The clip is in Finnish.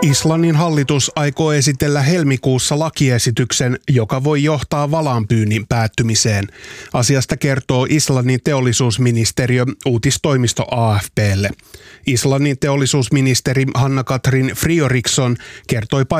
Islannin hallitus aikoo esitellä helmikuussa lakiesityksen, joka voi johtaa valaanpyynnin päättymiseen. Asiasta kertoo Islannin teollisuusministeriö uutistoimisto AFP:lle. Islannin teollisuusministeri Hanna-Katrin Friðriksson kertoi